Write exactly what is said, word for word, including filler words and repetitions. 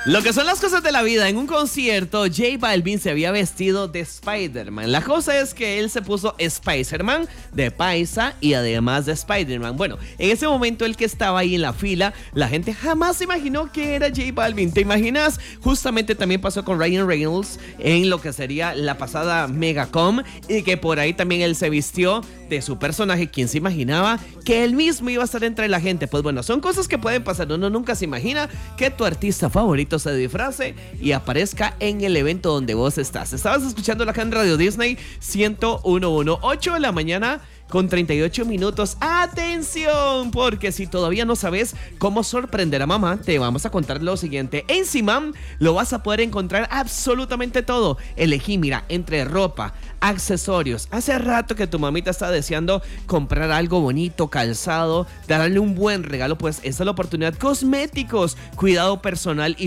Lo que son las cosas de la vida. En un concierto, J Balvin se había vestido de Spider-Man. La cosa es que él se puso Spider-Man de paisa y además de Spider-Man. Bueno, en ese momento el que estaba ahí en la fila, la gente jamás se imaginó que era J Balvin. ¿Te imaginas? Justamente también pasó con Ryan Reynolds en lo que sería la pasada Megacom, y que por ahí también él se vistió de su personaje. ¿Quién se imaginaba que él mismo iba a estar entre la gente? Pues bueno, son cosas que pueden pasar. Uno nunca se imagina que tu artista favorito se disfrace y aparezca en el evento donde vos estás. Estabas escuchando acá en Radio Disney ciento uno punto uno, ocho de la mañana con treinta y ocho minutos. ¡Atención! Porque si todavía no sabes cómo sorprender a mamá, te vamos a contar lo siguiente. En Simam lo vas a poder encontrar absolutamente todo. Elegí, mira, entre ropa, accesorios. Hace rato que tu mamita está deseando comprar algo bonito, calzado, darle un buen regalo, pues esta es la oportunidad. Cosméticos, cuidado personal y